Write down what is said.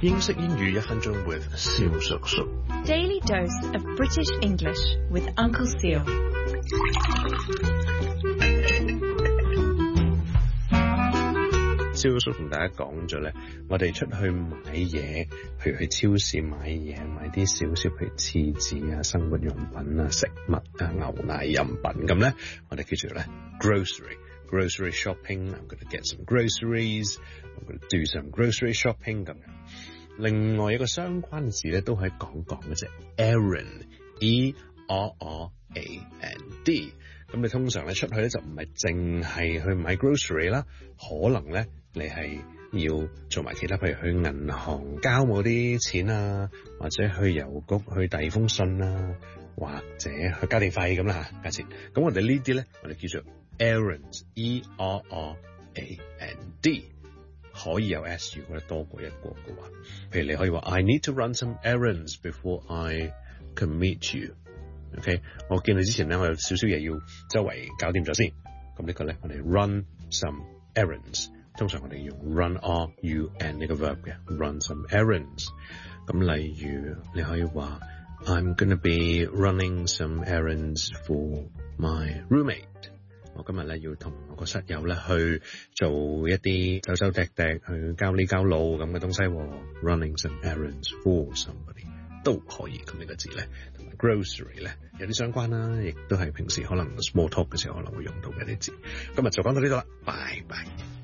英式英語1分鐘 with 蕭叔叔。 Daily dose of British English with Uncle Seal。 蕭叔同大家講咗咧，我哋出去買嘢，譬如去超市買嘢，買啲少少譬如廁紙啊、生活用品啊、食物啊、牛奶飲品咁咧，我哋叫做咧 grocery shopping。 I'm going to get some groceries. I'm going to do some grocery shopping 咁樣。另外一個相關嘅字咧，都可以講嘅啫 errand E-R-R-A-N-D。 咁你通常咧出去咧就唔係淨係去買 grocery 啦，可能咧你係要做埋其他，譬如去銀行交某啲錢啊，或者去郵局去遞封信啊，或者去交電費咁啦嚇，假設。咁我哋呢啲咧，我哋叫做 errands E-R-R-A-N-D。可以有 S， 如果多過一個嘅話，譬如你可以話 I need to run some errands before I can meet you。 OK， 我見你之前咧，我有少少嘢要周圍搞掂咗先。咁呢個咧，我哋 run some errands， 通常我哋用 run R-U-N 呢個 verb 嘅 run some errands。 咁例如你可以話 I'm gonna be running some errands for my roommate。我今日咧要同我個室友咧去做一啲走走趯趯去交呢交路咁嘅東西，running some errands for somebody 都可以。咁呢個字咧同埋 grocery 咧有啲相關啦，亦都係平時可能 small talk 嘅時候可能會用到嘅啲字。今日就講到呢度啦，拜拜。